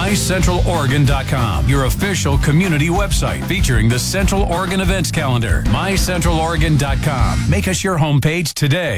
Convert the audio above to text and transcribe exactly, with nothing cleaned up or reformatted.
my central oregon dot com, your official community website featuring the Central Oregon events calendar. my central oregon dot com. Make us your homepage today.